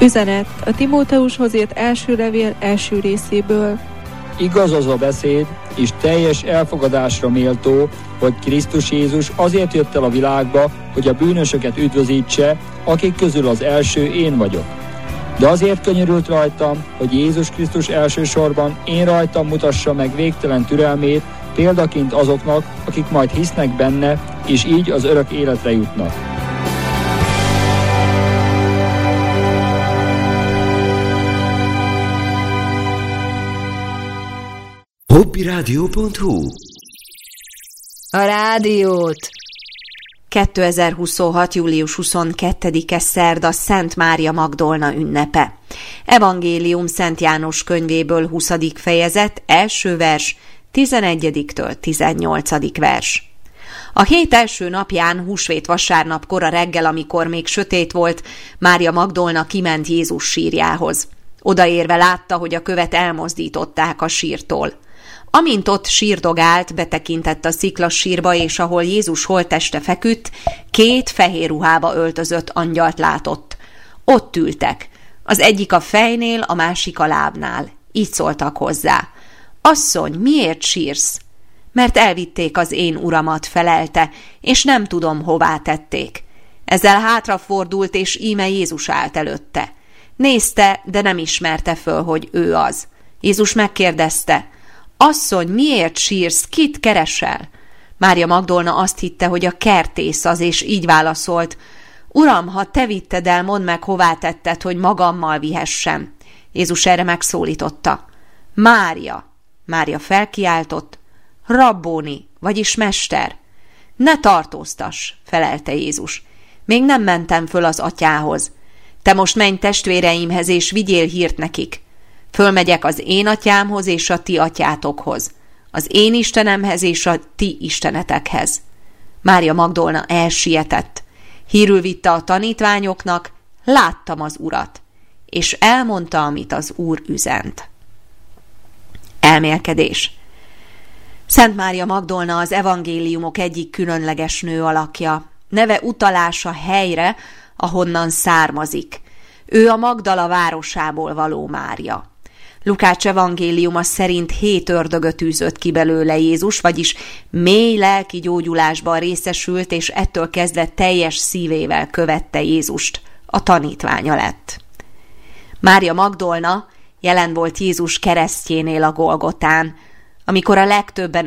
Üzenet a Timóteushoz írt első levél első részéből. Igaz az a beszéd, és teljes elfogadásra méltó, hogy Krisztus Jézus azért jött el a világba, hogy a bűnösöket üdvözítse, akik közül az első én vagyok. De azért könyörült rajtam, hogy Jézus Krisztus elsősorban én rajtam mutassa meg végtelen türelmét, példaként azoknak, akik majd hisznek benne, és így az örök életre jutnak. Hobbiradio.hu. A rádiót! 2026. július 22-e szerda Szent Mária Magdolna ünnepe. Evangélium Szent János könyvéből 20. fejezet, első vers, 11-től 18. vers. A hét első napján, húsvét vasárnap kora reggel, amikor még sötét volt, Mária Magdolna kiment Jézus sírjához. Odaérve látta, hogy a követ elmozdították a sírtól. Amint ott sírdogált, betekintett a sziklasírba, és ahol Jézus holtteste feküdt, két fehér ruhába öltözött angyalt látott. Ott ültek. Az egyik a fejnél, a másik a lábnál. Így szóltak hozzá. Asszony, miért sírsz? Mert elvitték az én uramat, felelte, és nem tudom, hová tették. Ezzel hátrafordult, és íme Jézus állt előtte. Nézte, de nem ismerte föl, hogy ő az. Jézus megkérdezte, asszony, miért sírsz, kit keresel? Mária Magdolna azt hitte, hogy a kertész az, és így válaszolt, Uram, ha te vitted el, mondd meg, hová tetted, hogy magammal vihessem. Jézus erre megszólította. Mária! Mária felkiáltott, Rabbóni, vagyis mester. Ne tartóztass, felelte Jézus. Még nem mentem föl az atyához. Te most menj testvéreimhez, és vigyél hírt nekik. Fölmegyek az én atyámhoz és a ti atyátokhoz, az én Istenemhez és a ti istenetekhez. Mária Magdolna elsietett. Hírül vitte a tanítványoknak, láttam az Urat, és elmondta, amit az Úr üzent. Elmélkedés. Szent Mária Magdolna az evangéliumok egyik különleges nő alakja. Neve utalás a helyre, ahonnan származik. Ő a Magdala városából való Mária. Lukács evangéliuma szerint 7 ördögöt űzött ki belőle Jézus, vagyis mély lelki gyógyulásban részesült, és ettől kezdve teljes szívével követte Jézust, a tanítványa lett. Mária Magdolna jelen volt Jézus keresztjénél a Golgotán, amikor a legtöbben